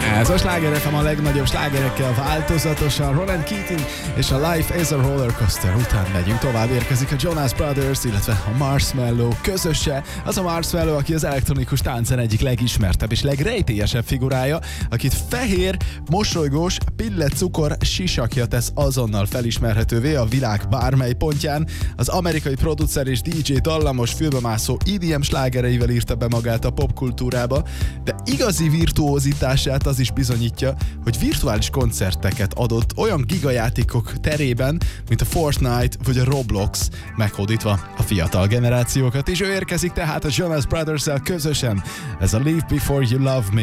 Ez a Sláger FM a legnagyobb slágerekkel változatosan. Ronan Keating és a Life is a Rollercoaster után megyünk tovább. Érkezik a Jonas Brothers, illetve a Marshmello közöse. Az a Marshmello, aki az elektronikus táncen egyik legismertebb és legrejtélyesebb figurája, akit fehér, mosolygós, pillecukor sisakja tesz azonnal felismerhetővé a világ bármely pontján. Az amerikai producer és DJ dallamos fülbemászó EDM slágereivel írta be magát a popkultúrába, de igazi virtuózitását az is bizonyítja, hogy virtuális koncerteket adott olyan gigajátékok terében, mint a Fortnite vagy a Roblox, meghódítva a fiatal generációkat. És ő érkezik tehát a Jonas Brothers-el közösen. Ez a Live Before You Love Me.